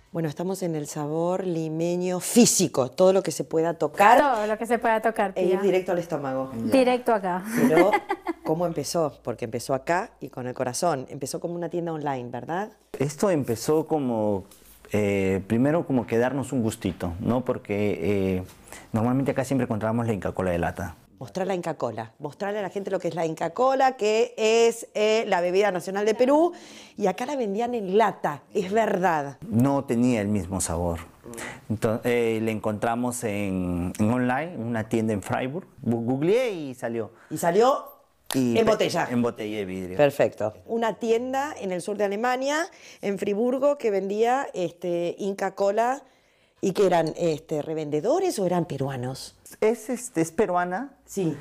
Bueno, estamos en el sabor limeño físico, todo lo que se pueda tocar Todo lo que se pueda tocar, e ir tía. directo al estómago. Directo acá. Pero, ¿cómo empezó? Porque empezó acá y con el corazón. Empezó como una tienda online, ¿verdad? Esto empezó como, primero como que darnos un gustito, ¿no? Porque normalmente acá siempre encontrábamos la Inca Kola de lata. Mostrar la Inca Kola, mostrarle a la gente lo que es la Inca Kola, que es la bebida nacional de Perú, y acá la vendían en lata, es verdad. No tenía el mismo sabor. Entonces, le encontramos en online, en una tienda en Freiburg. Googleé y salió. Y salió en botella. En botella de vidrio. Perfecto. Una tienda en el sur de Alemania, en Friburgo, que vendía Inca Kola, y que eran revendedores o eran peruanos. Es peruana. Sí.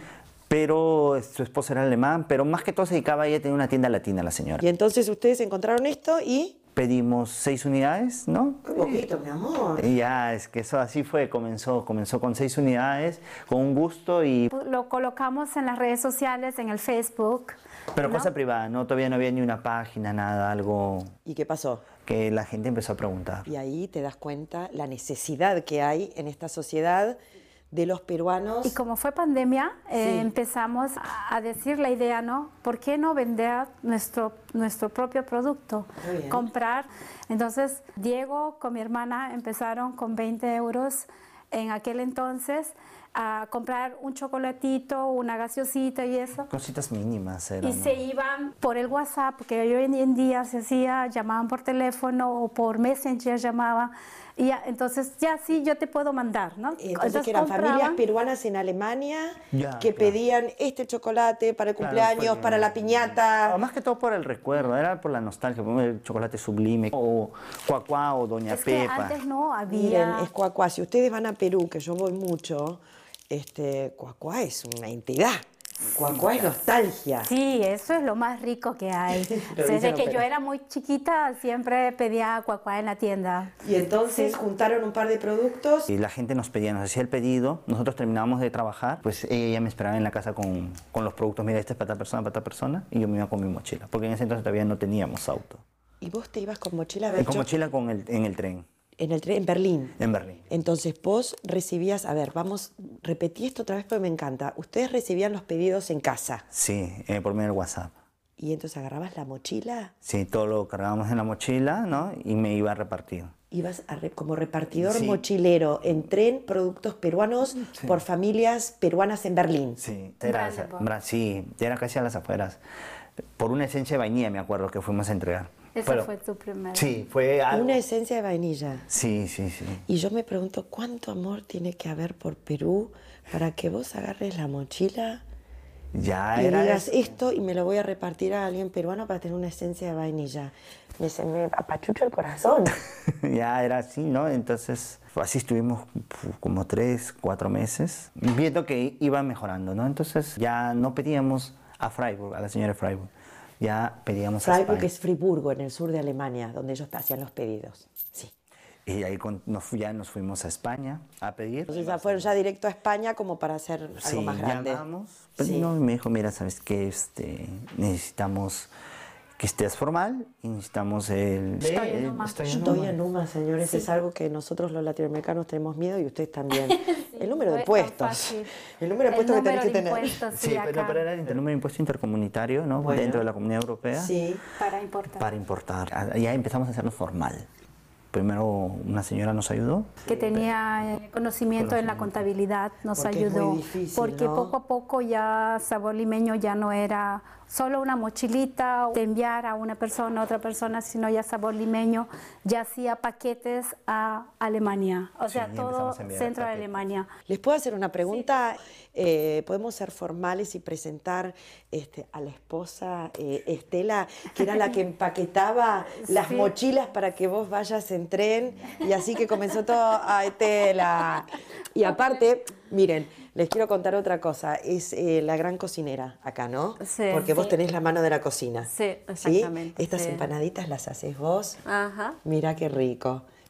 Pero su esposo era alemán, pero más que todo se dedicaba a ella a tener una tienda latina, la señora. Y entonces ustedes encontraron esto y... Pedimos 6 unidades, ¿no? Un poquito, mi amor. Y ya, es que eso así fue, comenzó con 6 unidades, con un gusto y... Lo colocamos en las redes sociales, en el Facebook. Pero ¿no? cosa privada, ¿no? Todavía no había ni una página, nada, algo ¿Y qué pasó? que la gente empezó a preguntar. Y ahí te das cuenta la necesidad que hay en esta sociedad de los peruanos. Y como fue pandemia, Sí. empezamos a decir la idea, ¿no? ¿Por qué no vender nuestro propio producto? Muy bien. Comprar. Entonces, Diego con mi hermana empezaron con 20 euros en aquel entonces a comprar un chocolatito, una gaseosita y eso. Cositas mínimas eran, Y ¿no? se iban por el WhatsApp, porque hoy en día se hacía, llamaban por teléfono o por Messenger llamaban. Y ya, entonces ya sí, yo te puedo mandar, ¿no? Entonces que eran compraban. familias peruanas en Alemania Ya, que claro. pedían este chocolate para el Claro, cumpleaños, porque- para la piñata. Más que todo por el recuerdo, era por la nostalgia, por el chocolate sublime, o Cuacuá, o Doña Es que Pepa. antes no Miren, había... es cuacuá. Si ustedes van a Perú, que yo voy mucho, cuacuá es una entidad. Cuacuá es nostalgia. Sí, eso es lo más rico que hay. Lo Desde dicen que los yo era muy chiquita siempre pedía cuacuá en la tienda. Y entonces juntaron un par de productos. Y la gente nos pedía, nos hacía el pedido, nosotros terminábamos de trabajar, pues ella ya me esperaba en la casa con los productos, mira, este es para tal persona, y yo me iba con mi mochila, porque en ese entonces todavía no teníamos auto. Y vos te ibas con mochila a ver, Con mochila en el tren, en el tren en Berlín. en Berlín. Entonces vos recibías, a ver, repetí esto otra vez porque me encanta. Ustedes recibían los pedidos en casa Sí, por medio del WhatsApp. y entonces agarrabas la mochila, Sí, todo lo cargábamos en la mochila, ¿no? Y me iba a repartir. ibas como repartidor Sí. mochilero en tren, productos peruanos por familias peruanas en Berlín. Sí, Brandenburg. sí, era casi a las afueras. Por una esencia de vainilla, me acuerdo, que fuimos a entregar. Esa Pero- fue tu primera. Sí, fue algo. Una esencia de vainilla. Sí, sí, sí. Y yo me pregunto, ¿cuánto amor tiene que haber por Perú para que vos agarres la mochila Ya y era digas eso. esto y me lo voy a repartir a alguien peruano para tener una esencia de vainilla? Me apachucha el corazón. Ya era así, ¿no? Entonces, así estuvimos como 3, 4 meses, viendo que iba mejorando, ¿no? Entonces, ya no pedíamos a Freiburg, a la señora Freiburg, ya pedíamos a Freiburg España. es Friburgo, en el sur de Alemania, donde ellos hacían los pedidos. Sí. Y ahí ya nos fuimos a España a pedir. Entonces ya fueron ya directo a España como para hacer algo Sí, más grande. llamamos, pero Sí. no, y me dijo, mira, ¿sabes qué? Necesitamos que estés formal y necesitamos el... Estoy en Numa. Estoy en Estoy Numa. en Numa, señores, es algo que nosotros los latinoamericanos tenemos miedo y ustedes también. El número no de es tan puestos. fácil. El número de puestos que tenés que tener. Sí, Sí, acá, pero era el número de impuesto intercomunitario, ¿no? Bueno. Dentro de la Comunidad Europea. Sí. para importar. Para importar. Ya empezamos a hacerlo formal. Primero una señora nos ayudó. Que tenía conocimiento en la contabilidad, nos Porque es muy ayudó. difícil, porque ¿no? poco a poco ya sabor limeño ya no era solo una mochilita de enviar a una persona a otra persona, sino ya sabor limeño ya hacía paquetes a Alemania, o sea, ya todo empezamos a enviar centro de paquetes. Alemania. ¿Les puedo hacer una pregunta? ¿Podemos ser formales y presentar a la esposa Estela, que era la que empaquetaba las Sí. mochilas para que vos vayas en tren? Y así que comenzó todo a Estela. Y aparte, miren, les quiero contar otra cosa. Es la gran cocinera acá, ¿no? Sí, Porque vos sí. tenés la mano de la cocina. Sí, exactamente, Estas sí. empanaditas las haces vos. Ajá. Mira qué rico.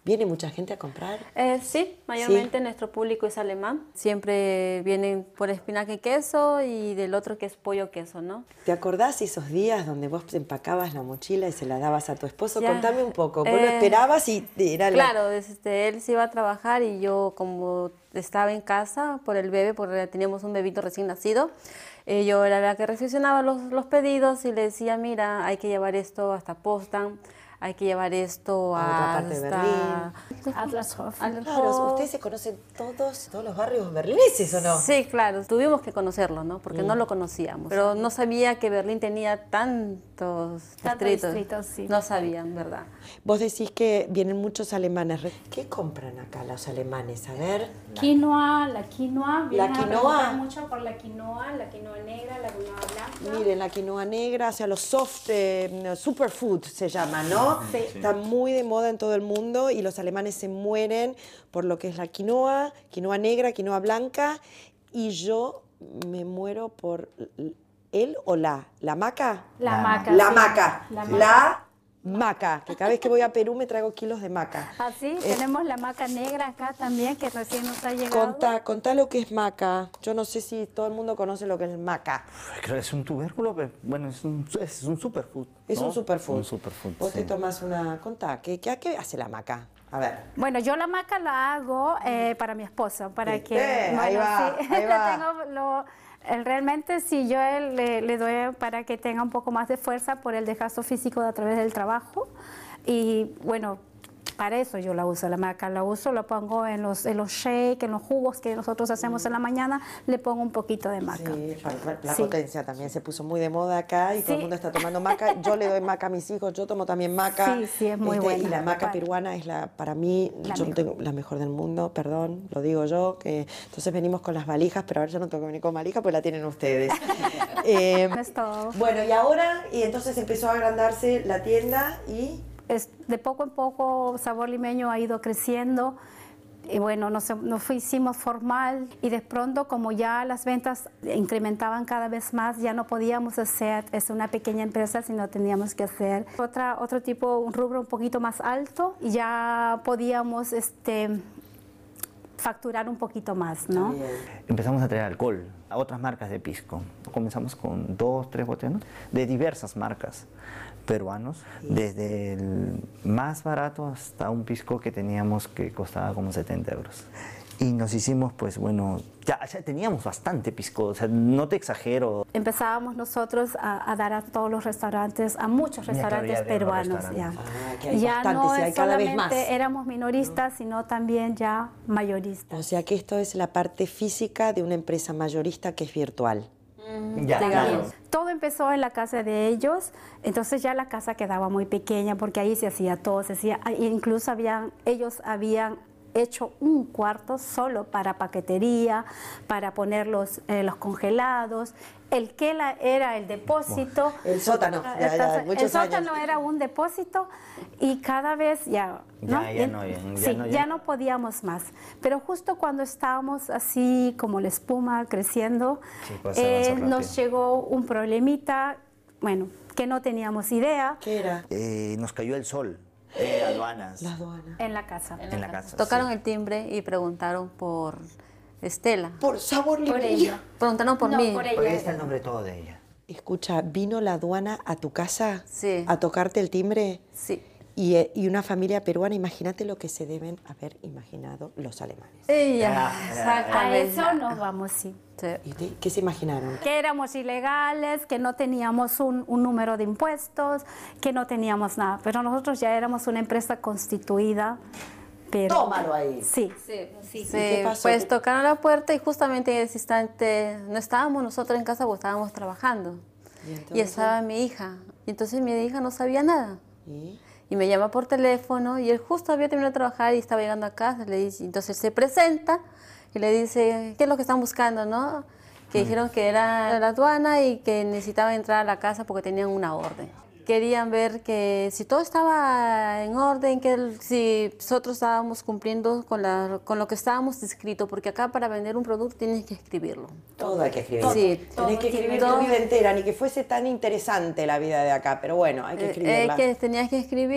¿Viene mucha gente a comprar? Sí, mayormente nuestro público es alemán. Siempre vienen por espinaca y queso y del otro que es pollo queso, ¿no? ¿Te acordás esos días donde vos empacabas la mochila y se la dabas a tu esposo? Ya. Contame un poco. Vos lo esperabas y era Claro, él se iba a trabajar y yo como estaba en casa por el bebé, porque teníamos un bebito recién nacido, yo era la que recepcionaba los pedidos y le decía, mira, hay que llevar esto hasta Potsdam, hay que llevar esto A otra parte de Berlín. Adlershof. Claro, ustedes se conocen todos los barrios berlineses, ¿o no? Sí, claro, tuvimos que conocerlo, ¿no? Porque no lo conocíamos. Pero no sabía que Berlín tenía tantos distritos. Sí. No sabían, ¿verdad? Vos decís que vienen muchos alemanes. ¿Qué compran acá los alemanes? A ver. La quinoa, vienen a quinoa. preguntar mucho por la quinoa negra, la quinoa blanca. Miren, la quinoa negra, o sea, los soft, superfood se llama, ¿no? Sí. Está muy de moda en todo el mundo y los alemanes se mueren por lo que es la quinoa negra, quinoa blanca, y yo me muero por él o la maca. La maca. La sí. maca. La La maca, que cada vez que voy a Perú me traigo kilos de maca. Así, tenemos la maca negra acá también, que recién nos ha llegado. Contá lo que es maca. Yo no sé si todo el mundo conoce lo que es maca. Creo que es un tubérculo, pero bueno, es un superfood. Es ¿no? un superfood. Un superfood, Vos sí. te tomás una... Contá, ¿qué hace la maca? A ver. Bueno, yo la maca la hago para mi esposo, para ¿Viste? que... Bueno, Ahí va, sí, ahí va. realmente sí, yo le doy para que tenga un poco más de fuerza por el desgaste físico a través del trabajo. Y bueno, para eso yo la uso, la maca la uso, la pongo en los shakes, en los jugos que nosotros hacemos en la mañana, le pongo un poquito de maca. Sí, la Sí. potencia también se puso muy de moda acá y todo el Sí. mundo está tomando maca. Yo le doy maca a mis hijos, yo tomo también maca. Sí, sí, es muy buena. Y la maca Para- peruana es para mí, La yo no mejor. tengo la mejor del mundo, perdón, lo digo yo. Entonces venimos con las valijas, pero ahora yo no tengo que venir con valijas, pues la tienen ustedes. Es todo. Bueno, y entonces empezó a agrandarse la tienda y... De poco en poco Sabor Limeño ha ido creciendo y bueno, nos hicimos formal y de pronto como ya las ventas incrementaban cada vez más, ya no podíamos hacer una pequeña empresa, sino teníamos que hacer otro tipo, un rubro un poquito más alto y ya podíamos facturar un poquito más, ¿no? Bien. Empezamos a traer alcohol a otras marcas de pisco. Comenzamos con 2, 3 botellas de diversas marcas peruanos, desde el más barato hasta un pisco que teníamos que costaba como 70 euros. Y nos hicimos, pues bueno, ya teníamos bastante pisco, o sea, no te exagero. Empezábamos nosotros a dar a todos los restaurantes, a muchos Ya que restaurantes había unos peruanos. restaurantes. que hay Ya bastantes no y hay es cada vez solamente más. éramos minoristas, sino también ya mayoristas. O sea que esto es la parte física de una empresa mayorista que es virtual. Ya, claro. Todo empezó en la casa de ellos, entonces ya la casa quedaba muy pequeña porque ahí se hacía todo, incluso ellos habían hecho un cuarto solo para paquetería, para poner los congelados. El que era el depósito. El sótano, ya, El muchos sótano años. era un depósito y cada vez ya no podíamos más. Pero justo cuando estábamos así como la espuma creciendo, Sí, pues, avanza rápido. nos llegó un problemita, bueno, que no teníamos idea ¿Qué era? Nos cayó el sol, aduanas. La aduana. en la casa. En la casa. Tocaron sí. el timbre y preguntaron por Estela. Por Sabor Por Limeño. ella. Preguntaron por No, mí. por ella. Porque ahí está el nombre todo de ella. Escucha, ¿vino la aduana a tu casa? Sí. ¿A tocarte el timbre? Sí. Y una familia peruana, imagínate lo que se deben haber imaginado los alemanes. Ella, A exactamente. eso nos vamos, sí. Sí. ¿Qué se imaginaron? Que éramos ilegales, que no teníamos un número de impuestos, que no teníamos nada. Pero nosotros ya éramos una empresa constituida. Pero, Tómalo ahí. Sí. Sí, qué pasó? pues tocaron la puerta y justamente en ese instante no estábamos nosotros en casa porque estábamos trabajando. ¿Y Y entonces? estaba mi hija. Y entonces mi hija no sabía nada. ¿Y? Y me llama por teléfono y él justo había terminado de trabajar y estaba llegando a casa. Le dice, entonces se presenta y le dice, ¿qué es lo que están buscando, no? Que dijeron que era la aduana y que necesitaban entrar a la casa porque tenían una orden. Querían ver que si todo estaba en orden, si nosotros estábamos cumpliendo con lo que estábamos escrito, porque acá para vender un producto tienes que escribirlo. Todo hay que escribir. Sí, Tenés que escribir todo. tu vida entera, ni que fuese tan interesante la vida de acá, pero bueno, hay que escribirla. Tenías que escribir.